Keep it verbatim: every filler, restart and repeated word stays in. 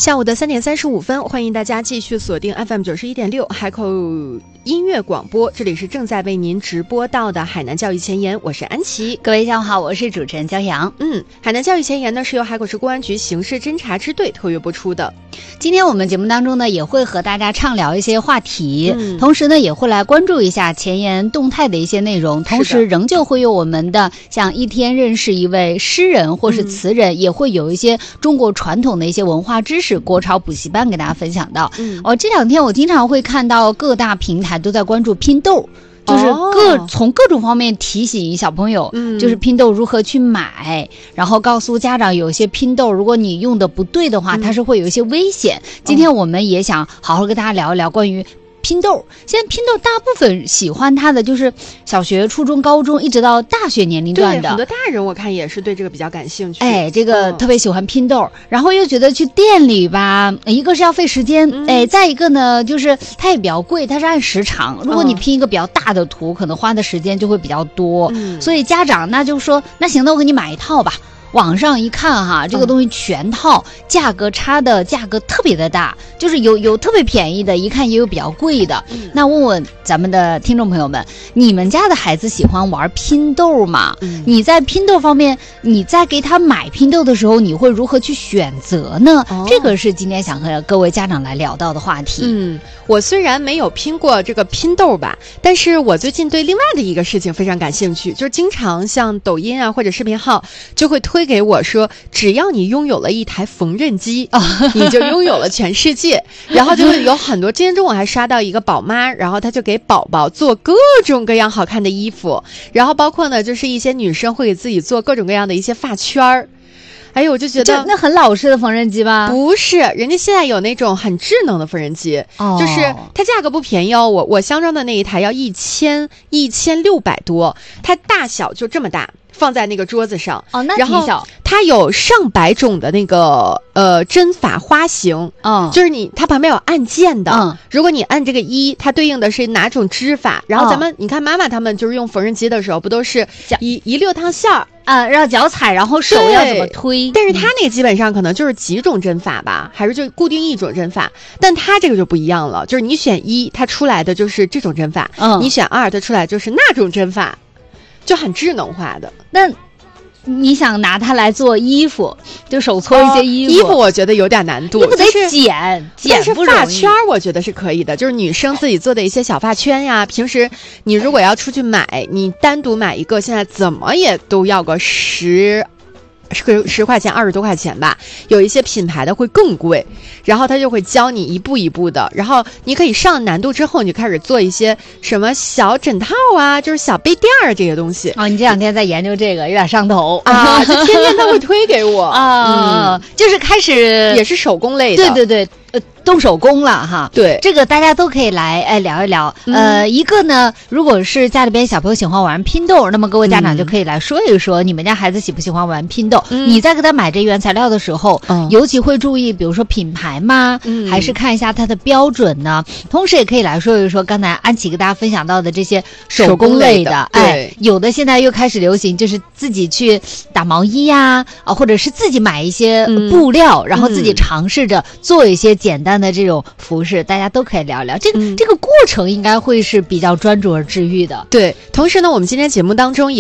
下午的三点三十五分，欢迎大家继续锁定 F M 九十一点六海口音乐广播，这里是正在为您直播到的海南教育前沿，我是安琪。 各位下午好，我是主持人焦阳。 嗯，海南教育前沿呢是由海口市公安局刑事侦查支队特约播出的。 今天我们节目当中呢也会和大家畅聊一些话题、 嗯、 同时呢也会来关注一下前沿动态的一些内容，同时仍旧会有我们的像一天认识一位诗人或是词人、嗯、也会有一些中国传统的一些文化知识国潮补习班给大家分享到。嗯，哦，这两天我经常会看到各大平台都在关注拼豆，就是各、哦、从各种方面提醒小朋友、嗯、就是拼豆如何去买，然后告诉家长有一些拼豆如果你用的不对的话、嗯、它是会有一些危险、嗯、今天我们也想好好跟大家聊一聊关于拼豆。现在拼豆大部分喜欢它的就是小学初中高中一直到大学年龄段的， 对，很多大人我看也是对这个比较感兴趣。 哎，这个特别喜欢拼豆、嗯、然后又觉得去店里吧，一个是要费时间、嗯、哎，再一个呢就是它也比较贵，它是按时长，如果你拼一个比较大的图、嗯、可能花的时间就会比较多、嗯、所以家长那就说那行，那我给你买一套吧。网上一看哈，这个东西全套、嗯、价格差的价格特别的大，就是有有特别便宜的，一看也有比较贵的、嗯、那问问咱们的听众朋友们，你们家的孩子喜欢玩拼豆吗、嗯、你在拼豆方面，你在给他买拼豆的时候你会如何去选择呢、哦、这个是今天想和各位家长来聊到的话题。 嗯，我虽然没有拼过这个拼豆吧，但是我最近对另外的一个事情非常感兴趣，就是经常像抖音啊或者视频号就会推给我说，只要你拥有了一台缝纫机、哦、你就拥有了全世界然后就会有很多，今天中午还刷到一个宝妈，然后她就给宝宝做各种各样好看的衣服，然后包括呢就是一些女生会给自己做各种各样的一些发圈儿。哎呦，我就觉得那很老式的缝纫机吧？ 不是，人家现在有那种很智能的缝纫机，哦、就是它价格不便宜哦。我我相中的那一台要一千一千六百多，它大小就这么大，放在那个桌子上。 哦，那挺小。 它有上百种的那个呃针法花型，嗯，就是你它旁边有按键的，嗯，如果你按这个一，它对应的是哪种织法。然后咱们、哦、你看妈妈他们就是用缝纫机的时候，不都是一一溜趟线儿。 啊，让脚踩，然后手要怎么推？ 但是它那个基本上可能就是几种针法吧，还是就固定一种针法。但它这个就不一样了，就是你选一，它出来的就是这种针法；嗯，你选二，它出来就是那种针法，就很智能化的。 那你想拿它来做衣服，就手搓一些衣服、 哦、衣服我觉得有点难度， 你不得剪剪不容易。 但是发圈我觉得是可以的，就是女生自己做的一些小发圈呀，平时你如果要出去买，你单独买一个现在怎么也都要个十十十块钱二十多块钱吧，有一些品牌的会更贵，然后他就会教你一步一步的，然后你可以上难度之后，你就开始做一些什么小枕套啊，就是小杯垫儿这些东西。 哦，你这两天在研究这个，有点上头啊，就天天他会推给我啊、嗯，就是开始也是手工类的， 对对对。呃，动手工了哈， 对， 这个大家都可以来哎聊一聊。嗯、呃，一个呢，如果是家里边小朋友喜欢玩拼豆，那么各位家长就可以来说一说，嗯、你们家孩子喜不喜欢玩拼豆？嗯、你在给他买这原材料的时候，嗯、尤其会注意，比如说品牌吗？嗯、还是看一下它的标准呢？同时也可以来说一说刚才安琪给大家分享到的这些手工类的， 类的哎，有的现在又开始流行，就是自己去打毛衣呀，啊，或者是自己买一些布料，嗯、然后自己尝试着做一些简单的这种服饰，大家都可以聊聊。这个、嗯、这个过程应该会是比较专注而治愈的。 对，同时呢，我们今天节目当中也